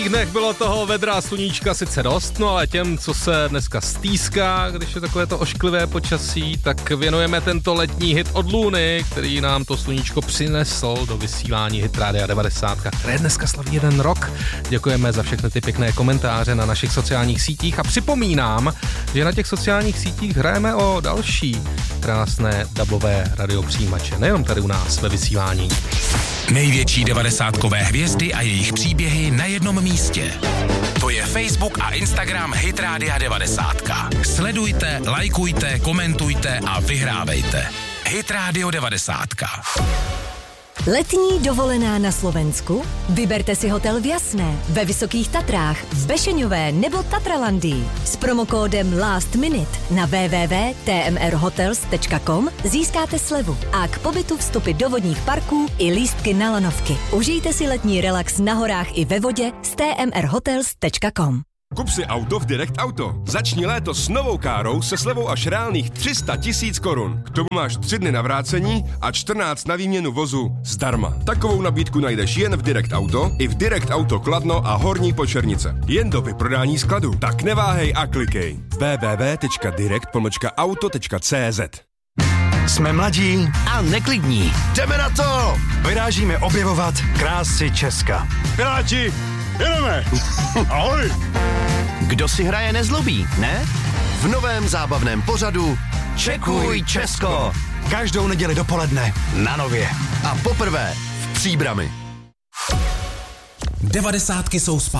Dnech bylo toho vedra sluníčka sice dost, no ale těm, co se dneska stýská, když je takové to ošklivé počasí, tak věnujeme tento letní hit od Luny, který nám to sluníčko přinesl do vysílání Hit Rádia 90, které dneska slaví 1 rok. Děkujeme za všechny ty pěkné komentáře na našich sociálních sítích a připomínám, že na těch sociálních sítích hrajeme o další krásné dabové radiopřijímače, nejenom tady u nás ve vysílání. Největší 90kové hvězdy a jejich příběhy na jednom místě. To je Facebook a Instagram Hit Rádia 90. Sledujte, lajkujte, komentujte a vyhrávejte. Hit Radio 90. Letní dovolená na Slovensku? Vyberte si hotel v Jasné, ve Vysokých Tatrách, v Bešeňové nebo Tatralandii. S promokódem Last Minute na www.tmrhotels.com získáte slevu a k pobytu vstupy do vodních parků i lístky na lanovky. Užijte si letní relax na horách i ve vodě s tmrhotels.com. Kup si auto v Direct Auto. Začni léto s novou károu se slevou až reálných 300 000 korun. K tomu máš 3 dny na vrácení a 14 na výměnu vozu zdarma. Takovou nabídku najdeš jen v Direct Auto i v Direct Auto Kladno a Horní Počernice. Jen do vyprodání skladu. Tak neváhej a klikej. www.direct-auto.cz. Jsme mladí a neklidní. Jdeme na to! Vyrážíme objevovat krásy Česka. Piráti, jedeme! Ahoj! Kdo si hraje nezlobí, ne? V novém zábavném pořadu Čekuj Česko! Každou neděli dopoledne na Nově. A poprvé v Příbrami. 90 jsou zpátky.